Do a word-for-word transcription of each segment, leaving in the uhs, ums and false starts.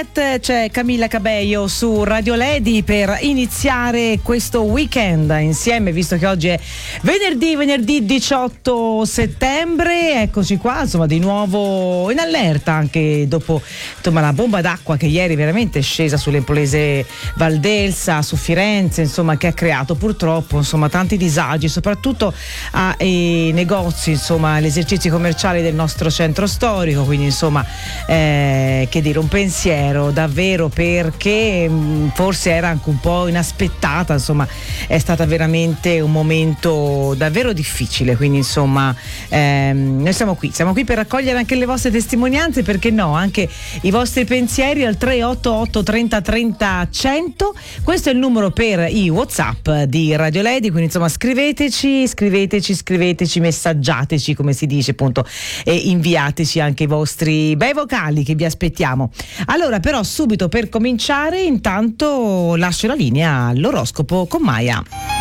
Set, c'è Camilla Cabello su Radio Lady per iniziare questo weekend insieme, visto che oggi è venerdì, venerdì diciotto settembre. Eccoci qua, insomma, di nuovo in allerta anche dopo insomma, la bomba d'acqua che ieri veramente è scesa sull'Empolese Valdelsa, su Firenze, insomma, che ha creato purtroppo insomma tanti disagi, soprattutto ai negozi, insomma, agli esercizi commerciali del nostro centro storico. Quindi insomma eh, che dire, un pensiero davvero, perché mh, forse era anche un po' inaspettata, insomma è stata veramente un momento davvero difficile. Quindi insomma ehm, noi siamo qui siamo qui per raccogliere anche le vostre testimonianze, perché no, anche i vostri pensieri al tre otto otto trenta trenta cento. Questo è il numero per i WhatsApp di Radio Lady, quindi insomma scriveteci scriveteci scriveteci messaggiateci, come si dice appunto, e inviateci anche i vostri bei vocali che vi aspettiamo. Allora, però, subito per cominciare, intanto lascio la linea all'oroscopo con Maya.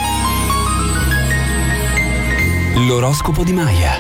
L'oroscopo di Maya.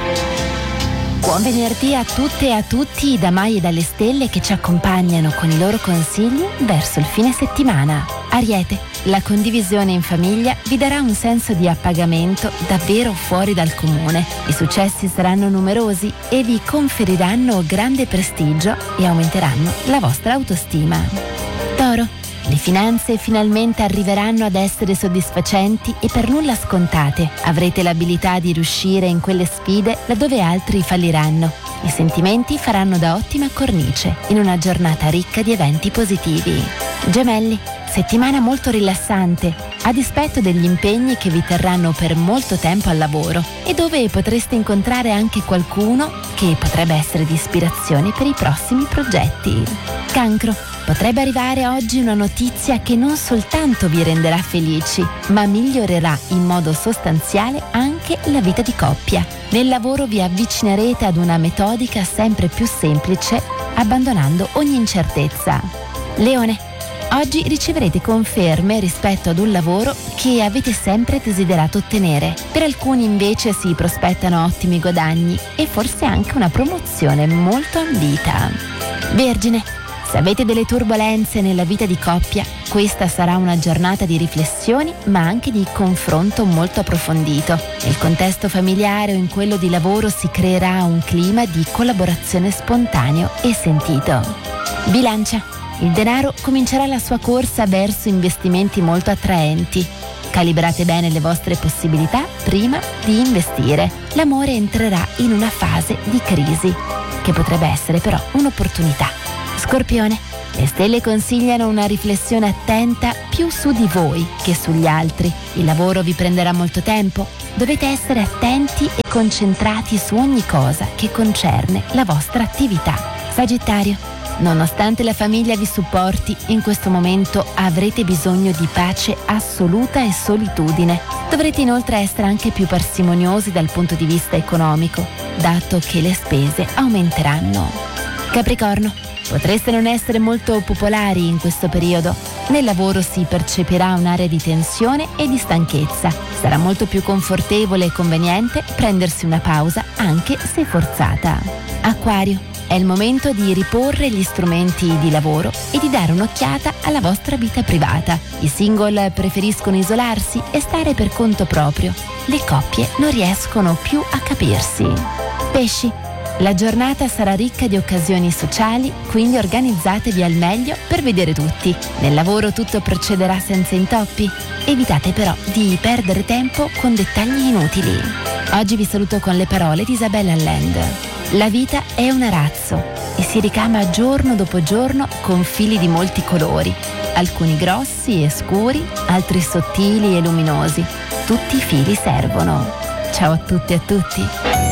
Buon venerdì a tutte e a tutti da Maya e dalle stelle che ci accompagnano con i loro consigli verso il fine settimana. Ariete, la condivisione in famiglia vi darà un senso di appagamento davvero fuori dal comune. I successi saranno numerosi e vi conferiranno grande prestigio e aumenteranno la vostra autostima. Toro, le finanze finalmente arriveranno ad essere soddisfacenti e per nulla scontate. Avrete l'abilità di riuscire in quelle sfide laddove altri falliranno. I sentimenti faranno da ottima cornice in una giornata ricca di eventi positivi. Gemelli, settimana molto rilassante, a dispetto degli impegni che vi terranno per molto tempo al lavoro e dove potreste incontrare anche qualcuno che potrebbe essere di ispirazione per i prossimi progetti. Cancro, potrebbe arrivare oggi una notizia che non soltanto vi renderà felici, ma migliorerà in modo sostanziale anche la vita di coppia. Nel lavoro vi avvicinerete ad una metodica sempre più semplice, abbandonando ogni incertezza. Leone, oggi riceverete conferme rispetto ad un lavoro che avete sempre desiderato ottenere. Per alcuni invece si prospettano ottimi guadagni e forse anche una promozione molto ambita. Vergine, se avete delle turbolenze nella vita di coppia, questa sarà una giornata di riflessioni ma anche di confronto molto approfondito. Nel contesto familiare o in quello di lavoro si creerà un clima di collaborazione spontaneo e sentito. Bilancia, il denaro comincerà la sua corsa verso investimenti molto attraenti. Calibrate bene le vostre possibilità prima di investire. L'amore entrerà in una fase di crisi, che potrebbe essere però un'opportunità. Scorpione, le stelle consigliano una riflessione attenta più su di voi che sugli altri. Il lavoro vi prenderà molto tempo. Dovete essere attenti e concentrati su ogni cosa che concerne la vostra attività. Sagittario, nonostante la famiglia vi supporti, in questo momento avrete bisogno di pace assoluta e solitudine. Dovrete inoltre essere anche più parsimoniosi dal punto di vista economico, dato che le spese aumenteranno. Capricorno, potreste non essere molto popolari in questo periodo. Nel lavoro si percepirà un'area di tensione e di stanchezza. Sarà molto più confortevole e conveniente prendersi una pausa, anche se forzata. Acquario, è il momento di riporre gli strumenti di lavoro e di dare un'occhiata alla vostra vita privata. I single preferiscono isolarsi e stare per conto proprio. Le coppie non riescono più a capirsi. Pesci, la giornata sarà ricca di occasioni sociali, quindi organizzatevi al meglio per vedere tutti. Nel lavoro tutto procederà senza intoppi. Evitate però di perdere tempo con dettagli inutili. Oggi vi saluto con le parole di Isabella Allende. La vita è un arazzo e si ricama giorno dopo giorno con fili di molti colori, alcuni grossi e scuri, altri sottili e luminosi. Tutti i fili servono. Ciao a tutti e a tutti.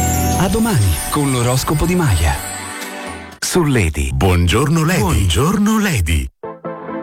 A domani con l'oroscopo di Maya. Su Lady. Buongiorno Lady. Buongiorno Lady.